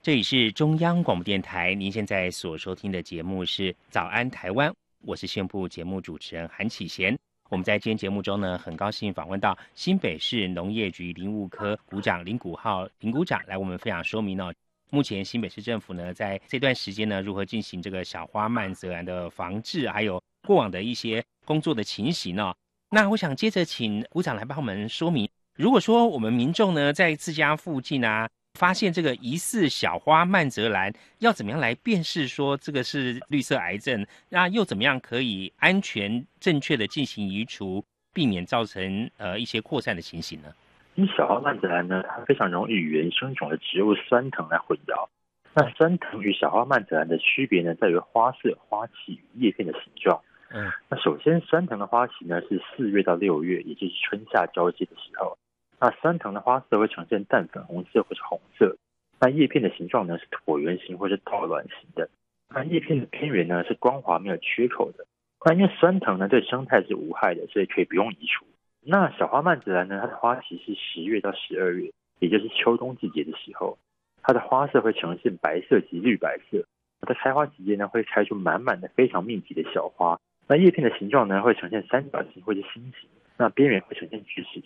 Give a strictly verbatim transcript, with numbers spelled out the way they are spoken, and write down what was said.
这里是中央广播电台，您现在所收听的节目是《早安台湾》，我是线部节目主持人韩启贤。我们在今天节目中呢，很高兴访问到新北市农业局林务科股长林古浩林股长来我们分享说明哦。目前新北市政府呢，在这段时间呢，如何进行这个小花蔓泽兰的防治，还有过往的一些工作的情形哦。那我想接着请股长来帮我们说明，如果说我们民众呢在自家附近啊，发现这个疑似小花蔓泽兰，要怎么样来辨识说这个是绿色癌症？那又怎么样可以安全正确的进行移除，避免造成呃一些扩散的情形呢？ 因为小花蔓泽兰呢，它非常容易与原生种的植物酸藤来混淆。那酸藤与小花蔓泽兰的区别呢，在于花色、花期与叶片的形状。 嗯， 那首先，酸藤的花期呢是四月到六月，也就是春夏交接的时候。那酸藤的花色会呈现淡粉红色或是红色。那叶片的形状呢是椭圆形或是倒卵形的。那叶片的边缘呢是光滑没有缺口的。那因为酸藤呢对生态是无害的，所以可以不用移除。那小花蔓泽兰呢，它的花期是十月到十二月，也就是秋冬季节的时候。它的花色会呈现白色及绿白色。它在开花期间呢，会开出满满的非常密集的小花。那叶片的形状呢，会呈现三角形或者心形，那边缘会呈现锯齿